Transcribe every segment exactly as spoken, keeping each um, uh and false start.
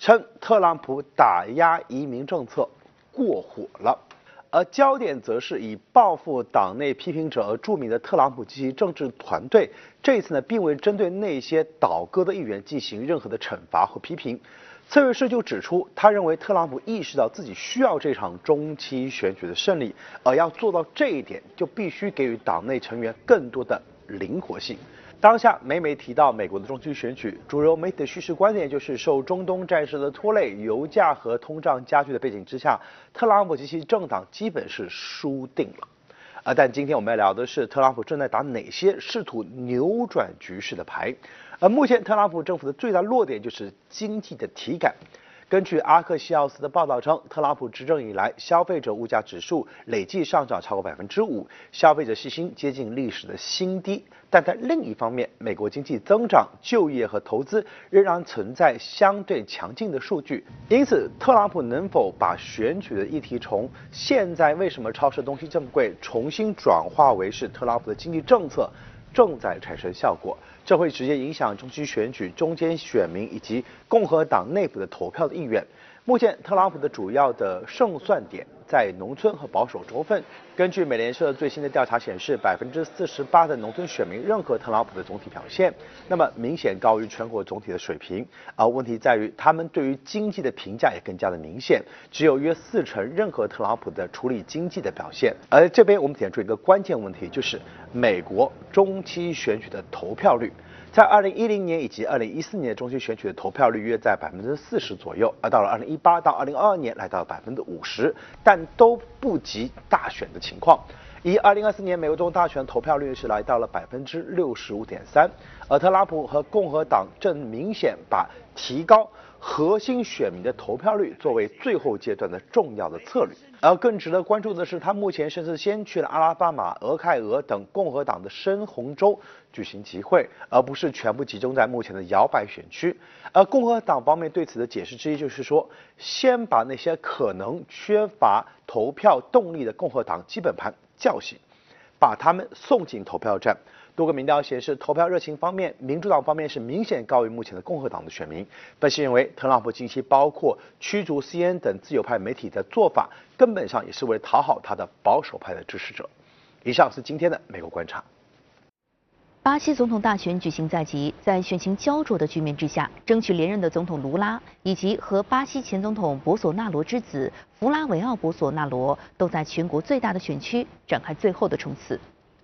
称特朗普打压移民政策过火了。而焦点则是以报复党内批评者而著名的特朗普及其政治团队，这一次呢，并未针对那些倒戈的议员进行任何的惩罚或批评。策略师就指出，他认为特朗普意识到自己需要这场中期选举的胜利，而要做到这一点，就必须给予党内成员更多的灵活性。当下每每提到美国的中期选举，主流媒体的叙事观点就是受中东战事的拖累、油价和通胀加剧的背景之下，特朗普及其政党基本是输定了。啊，但今天我们要聊的是特朗普正在打哪些试图扭转局势的牌。而目前特朗普政府的最大弱点就是经济的体感。根据阿克西奥斯的报道称，特朗普执政以来，消费者物价指数累计上涨超过百分之五，消费者信心接近历史的新低。但在另一方面，美国经济增长、就业和投资仍然存在相对强劲的数据。因此，特朗普能否把选举的议题从现在为什么超市东西这么贵，重新转化为是特朗普的经济政策正在产生效果，这会直接影响中期选举中间选民以及共和党内部的投票的意愿。目前，特朗普的主要的胜算点在农村和保守州份。根据美联社最新的调查显示，百分之四十八的农村选民认可特朗普的总体表现，那么明显高于全国总体的水平。而问题在于，他们对于经济的评价也更加的明显，只有约四成认可特朗普的处理经济的表现。而这边我们点出一个关键问题，就是美国中期选举的投票率。在二零一零年以及二零一四年中期选举的投票率约在百分之四十左右，而到了二零一八到二零二二年来到百分之五十，但都不及大选的情况。以二零二四年美国总统大选投票率是来到了百分之六十五点三，而特朗普和共和党正明显把提高核心选民的投票率作为最后阶段的重要的策略。而更值得关注的是，他目前甚至先去了阿拉巴马、俄亥俄等共和党的深红州举行集会，而不是全部集中在目前的摇摆选区。而共和党方面对此的解释之一就是说，先把那些可能缺乏投票动力的共和党基本盘叫醒，把他们送进投票站。多个民调显示，投票热情方面，民主党方面是明显高于目前的共和党的选民。分析认为，特朗普近期包括驱逐 C N N 等自由派媒体的做法，根本上也是为了讨好他的保守派的支持者。以上是今天的美国观察。 巴西总统大选举行在即，在选情焦灼的局面之下，争取连任的总统卢拉以及和巴西前总统博索纳罗之子弗拉维奥·博索纳罗都在全国最大的选区展开最后的冲刺。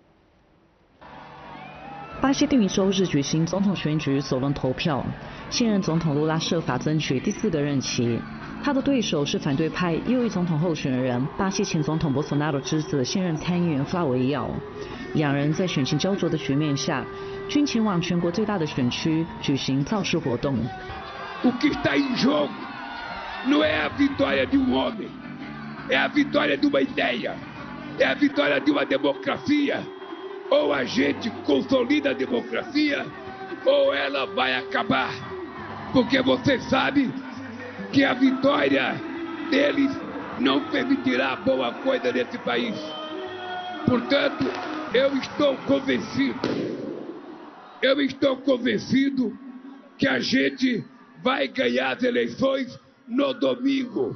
巴西第一周日举行总统选举首轮投票，现任总统卢拉设法争取第四个任期。他的对手是反对派右翼总统候选人巴西前总统博索纳罗之子现任参议员弗拉维奥。两人在选情焦灼的局面下，均前往全国最大的选区举行造势活动。 O que está em jogo não é a vitória de um homem, é a vitória de uma ideia, é a vitória de uma democracia. Ou a gente consolida a democracia, ou ela vai acabar. Porque você sabe que a vitória deles não permitirá boa coisa nesse país. Portanto, eu estou convencido, eu estou convencido que a gente vai ganhar as eleições no domingo.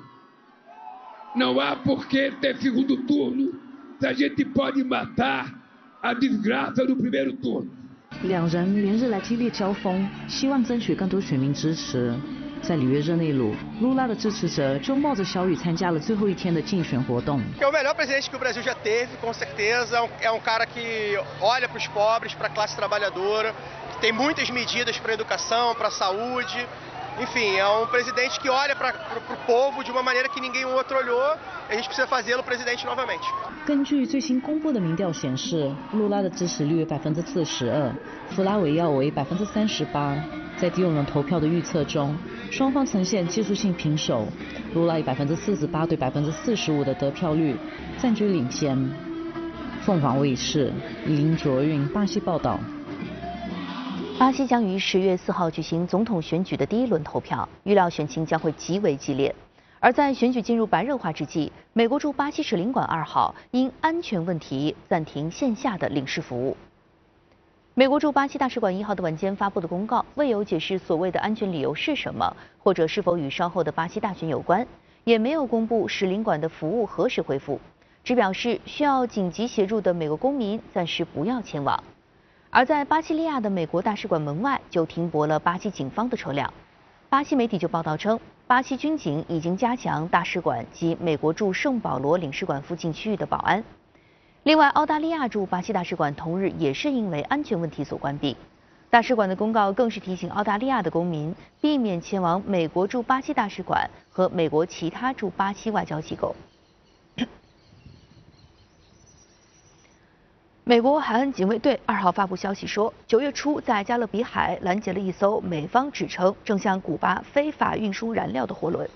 Não há por que ter segundo turno, se a gente pode matar a desgraça do primeiro turno. 两人连日来激烈交锋，希望争取更多选民支持。在里约热内卢，卢拉的支持者就冒着小雨参加了最后一天的竞选活动。 É o melhor presidente que o Brasil já teve, com certeza. É um cara que olha para os pobres, para a classe trabalhadora, que tem muitas medidas para a educação, para a saúde. Enfim, é um presidente que olha para o povo de uma maneira que ninguém outro olhou. A gente precisa fazê-lo presidente novamente. 根据最新公布的民调显示，卢拉的支持率为百分之四十二，弗拉维奥为百分之三十八。在第六轮投票的预测中，双方呈现技术性平手，卢拉以百分之四十八对百分之四十五的得票率占据领先。凤凰卫视林卓韵巴西报道。 巴西将于十月四号举行总统选举的第一轮投票，预料选情将会极为激烈。而在选举进入白热化之际，美国驻巴西使领馆二号因安全问题暂停线下的领事服务。 美国驻巴西大使馆一号的晚间发布的公告未有解释所谓的安全理由是什么，或者是否与稍后的巴西大选有关，也没有公布使领馆的服务何时恢复，只表示需要紧急协助的美国公民暂时不要前往。而在巴西利亚的美国大使馆门外就停泊了巴西警方的车辆。巴西媒体就报道称，巴西军警已经加强大使馆及美国驻圣保罗领事馆附近区域的保安。另外，澳大利亚驻巴西大使馆同日也是因为安全问题所关闭。大使馆的公告更是提醒澳大利亚的公民避免前往美国驻巴西大使馆和美国其他驻巴西外交机构。美国海岸警卫队二号发布消息说，九月初在加勒比海拦截了一艘美方指称正向古巴非法运输燃料的货轮。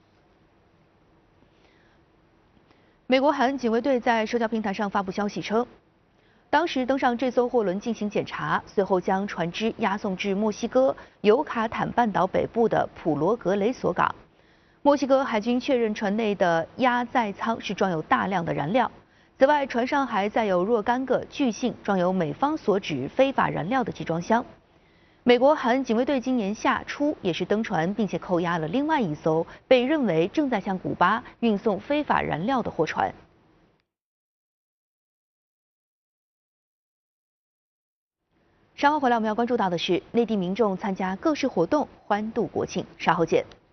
美国海岸警卫队在社交平台上发布消息称，当时登上这艘货轮进行检查，随后将船只押送至墨西哥尤卡坦半岛北部的普罗格雷索港。墨西哥海军确认船内的压载舱是装有大量的燃料。此外，船上还载有若干个据信装有美方所指非法燃料的集装箱。美国海岸警卫队今年夏初也是登船，并且扣押了另外一艘被认为正在向古巴运送非法燃料的货船。稍后回来，我们要关注到的是内地民众参加各式活动欢度国庆。稍后见。